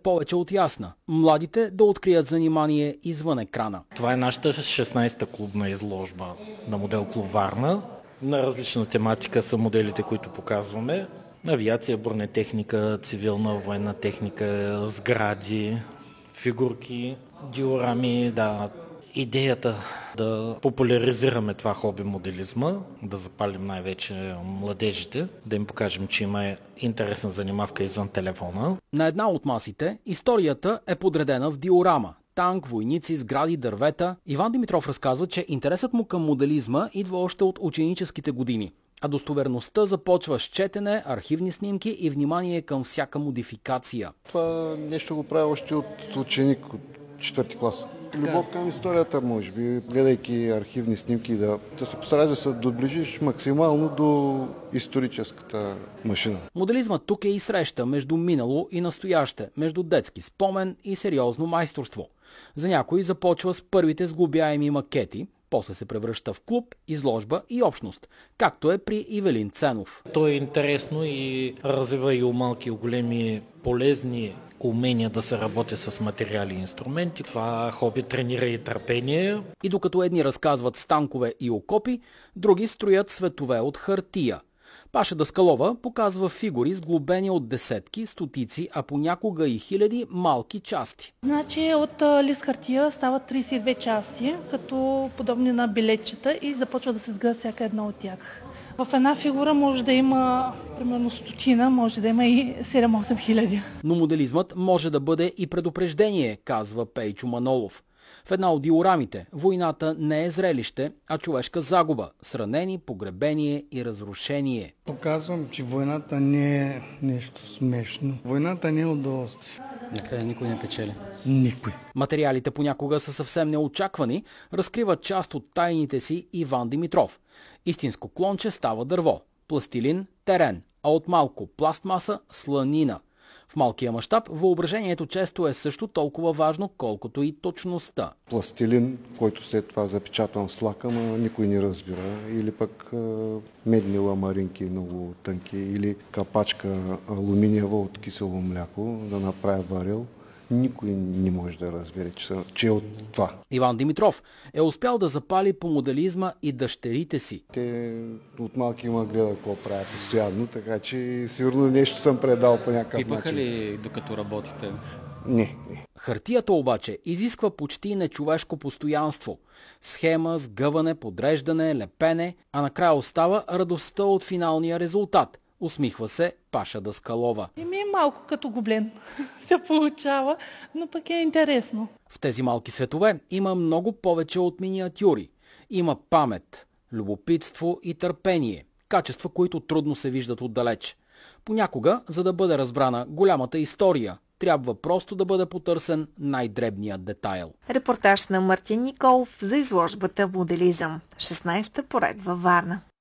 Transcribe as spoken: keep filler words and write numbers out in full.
повече от ясна. Младите да открият занимание извън екрана. Това е нашата шестнадесета клубна изложба на модел клуб Варна. На различна тематика са моделите, които показваме. Авиация, бронетехника, цивилна военна техника, сгради, фигурки, диорами, да. Идеята да популяризираме това хоби моделизма, да запалим най-вече младежите, да им покажем, че има интересна занимавка извън телефона. На една от масите историята е подредена в диорама. Танк, войници, сгради, дървета. Иван Димитров разказва, че интересът му към моделизма идва още от ученическите години. А достоверността започва с четене, архивни снимки и внимание към всяка модификация. Това нещо го правя още от ученик, от четвърти клас. Любов към историята, може би, гледайки архивни снимки, да, да се постараш да се доближиш максимално до историческата машина. Моделизмът тук е и среща между минало и настояще, между детски спомен и сериозно майсторство. За някои започва с първите сглобяеми макети, после се превръща в клуб, изложба и общност, както е при Ивелин Ценов. То е интересно и развива и у малки и у големи полезни умения да се работи с материали и инструменти. Това хоби тренира и търпение. И докато едни разказват станкове и окопи, други строят светове от хартия. Паша Даскалова показва фигури, сглобени от десетки, стотици, а понякога и хиляди малки части. Значи от лист хартия стават тридесет и две части, като подобни на билетчета, и започва да се сгъва всяка една от тях. В една фигура може да има примерно стотина, може да има и седем-осем хиляди. Но моделизмът може да бъде и предупреждение, казва Пейчо Манолов. В една от диорамите войната не е зрелище, а човешка загуба, с ранени, погребение и разрушение. Показвам, че войната не е нещо смешно. Войната не е удоволствие. Накрая никой не печели. Никой. Материалите понякога са съвсем неочаквани, разкриват част от тайните си Иван Димитров. Истинско клонче става дърво, пластилин – терен, а от малко пластмаса – сланина. В малкия мащаб въображението често е също толкова важно, колкото и точността. Пластилин, който след това запечатвам с лака, но никой не разбира. Или пък медни ламаринки, много тънки, или капачка алуминиева от кисело мляко, да направя барел. Никой не може да разбере, че, са, че е от това. Иван Димитров е успял да запали по моделизма и дъщерите си. Те от малки ма гледат какво правят постоянно, така че сигурно нещо съм предал по някакъв начин. Пипаха ли докато работите? Не, не. Хартията обаче изисква почти нечовешко постоянство. Схема, сгъване, подреждане, лепене, а накрая остава радостта от финалния резултат. Усмихва се Паша Даскалова. И ми е малко като гоблен се получава, но пък е интересно. В тези малки светове има много повече от миниатюри. Има памет, любопитство и търпение. Качества, които трудно се виждат отдалеч. Понякога, за да бъде разбрана голямата история, трябва просто да бъде потърсен най-дребният детайл. Репортаж на Мартин Николов за изложбата Моделизъм. шестнадесета поред във Варна.